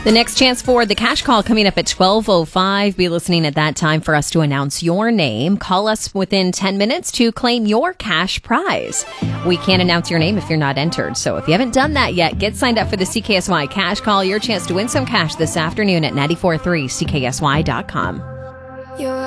The next chance for the cash call coming up at 12:05. Be listening at that time for us to announce your name. Call us within 10 minutes to claim your cash prize. We can't announce your name if you're not entered. So if you haven't done that yet, get signed up for the CKSY cash call. Your chance to win some cash this afternoon at 94.3CKSY.com.